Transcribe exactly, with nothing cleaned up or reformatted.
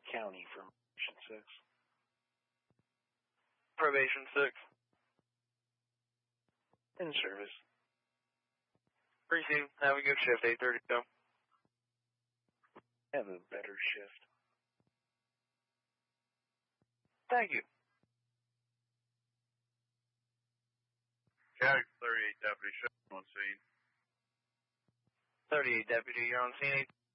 County from Probation six. Probation six. In service. Receive. Have a good shift, eight thirty. Go. Have a better shift. Thank you. County thirty-eight deputy, show on scene. thirty-eight deputy, you're on scene.